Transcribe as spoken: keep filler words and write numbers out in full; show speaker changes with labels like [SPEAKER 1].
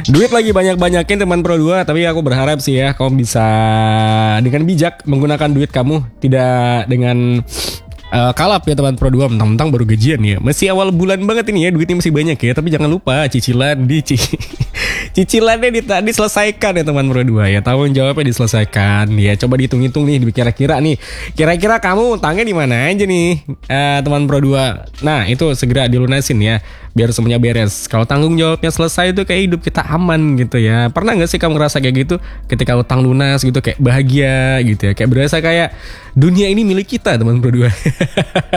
[SPEAKER 1] Duit lagi banyak-banyakin teman Pro dua, tapi aku berharap sih ya kamu bisa dengan bijak menggunakan duit kamu, tidak dengan uh, kalap ya teman Pro dua. Mentang-mentang baru gajian ya, masih awal bulan banget ini ya, duitnya masih banyak ya. Tapi jangan lupa cicilan di cicilannya di, diselesaikan ya teman Pro dua ya, tanggung jawabnya diselesaikan ya. Coba dihitung-hitung nih, kira-kira nih, kira-kira kamu utangnya di mana aja nih uh, teman Pro dua. Nah itu segera dilunasin ya, biar semuanya beres. Kalau tanggung jawabnya selesai itu kayak hidup kita aman gitu ya. Pernah gak sih kamu ngerasa kayak gitu? Ketika utang lunas gitu kayak bahagia gitu ya, kayak berasa kayak dunia ini milik kita teman Pro dua.